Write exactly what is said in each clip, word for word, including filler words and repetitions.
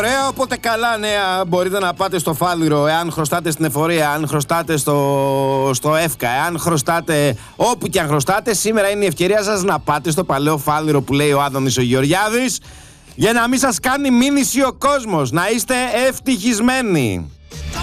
Ωραία, οπότε καλά νέα. Μπορείτε να πάτε στο Φάληρο εάν χρωστάτε στην εφορία, αν χρωστάτε στο, στο ΕΦΚΑ, εάν χρωστάτε όπου και αν χρωστάτε. Σήμερα είναι η ευκαιρία σας να πάτε στο παλαιό Φάληρο που λέει ο Άδωνης ο Γεωργιάδης, για να μην σας κάνει μήνυση ο κόσμος, να είστε ευτυχισμένοι.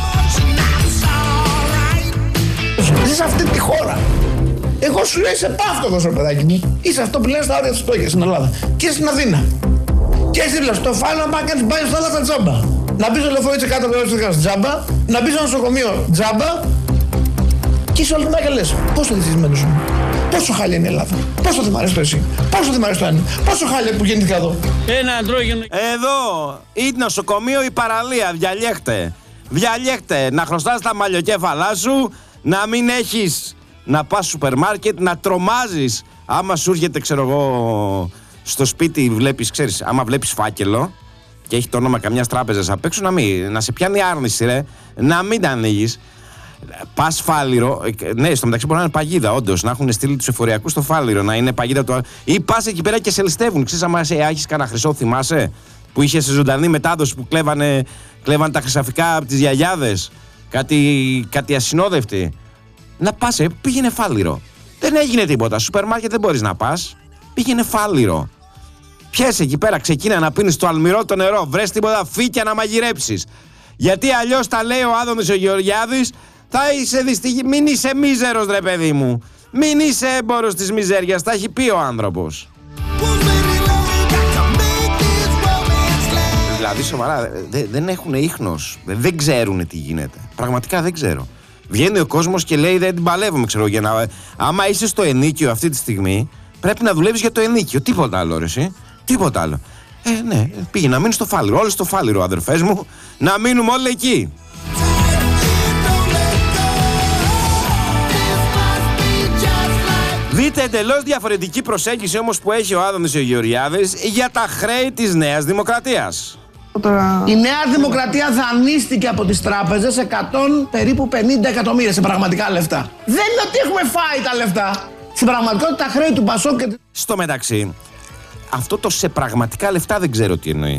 Είσαι σε αυτή τη χώρα. Εγώ σου λέω είσαι πάυτοχος, ρε παιδάκι μου. Είσαι αυτό που λένε στα όρια της φτώχειας στην Ελλάδα. Και είσαι στην Αθήνα. Και εσύ λες, το Φάληρο να πάει να κάνεις μπάνιο στα άλλα τζάμπα. Να μπεις στο λεωφορείο κάτω από το τζάμπα, να μπεις στο νοσοκομείο τζάμπα. Και είσαι όλη την μέρα και λες, πόσο δυστυχισμένος είμαι. Πόσο χάλια είναι η Ελλάδα. Πόσο δεν μ' αρέσει το εσύ. Πόσο δεν μ' αρέσει το ένα. Πόσο χάλια που γεννήθηκα εδώ. Ένα αντρόγενο. Εδώ ή νοσοκομείο ή παραλία. Διαλέγτε. Διαλέγτε να χρωστάς τα μαλλιοκέφαλά σου, να μην έχεις να πας σούπερ μάρκετ, να τρομάζεις. Άμα σου έρχεται, ξέρω εγώ, στο σπίτι, βλέπεις, ξέρεις, άμα βλέπεις φάκελο και έχει το όνομα καμιάς τράπεζας απ' έξω, να, μην, να σε πιάνει άρνηση, ρε, να μην τα ανοίγεις. Πας Φάληρο, ναι, στο μεταξύ μπορεί να είναι παγίδα, όντως, να έχουν στείλει τους εφοριακούς στο Φάληρο, να είναι παγίδα του. Ή πας εκεί πέρα και σε ληστεύουν. Ξέρεις, άμα έχεις κανένα χρυσό, θυμάσαι, που είχε σε ζωντανή μετάδοση που κλέβανε, κλέβανε τα χρυσαφικά από τις γιαγιάδες, κάτι, κάτι ασυνόδευτη. Να πας, ε, πήγαινε Φάληρο. Δεν έγινε τίποτα. Σούπερ μάρκετ δεν μπορείς να πας. Πήγαινε Φάληρο. Πιέσαι εκεί πέρα, ξεκίνα να πίνεις το αλμυρό το νερό. Βρες τίποτα φύκια να μαγειρέψεις. Γιατί αλλιώς τα λέει ο Άδωνης ο Γεωργιάδης, θα είσαι δυστυχη... Μην είσαι μίζερος, ρε παιδί μου. Μην είσαι έμπορος της μιζέριας. Τα έχει πει ο άνθρωπος. Δηλαδή, σοβαρά, δε, δεν έχουν ίχνος. Δεν ξέρουν τι γίνεται. Πραγματικά δεν ξέρω. Βγαίνει ο κόσμος και λέει δεν την παλεύουμε, ξέρω, για να... Άμα είσαι στο ενίκιο αυτή τη στιγμή, πρέπει να δουλεύεις για το ενίκιο. Τίποτα άλλο, ρε, εσύ. Τίποτα άλλο. Ε, ναι, πήγε να μείνει στο Φάληρο. Όλοι στο Φάληρο, αδερφές μου. Να μείνουμε όλοι εκεί. Δείτε εντελώς διαφορετική προσέγγιση όμως που έχει ο Άδωνης ο Γεωργιάδης για τα χρέη της Νέας Δημοκρατίας. Η Νέα Δημοκρατία δανείστηκε από τις τράπεζες εκατό περίπου πενήντα εκατομμύρια σε πραγματικά λεφτά. Δεν είναι ότι έχουμε φάει τα λεφτά. Στην πραγματικότητα τα χρέη του Πασόκ και... Στο μεταξύ, αυτό το σε πραγματικά λεφτά δεν ξέρω τι εννοεί.